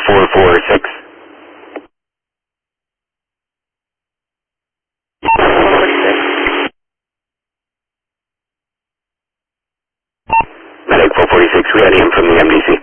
446. Medic 446, we had him from the MDC.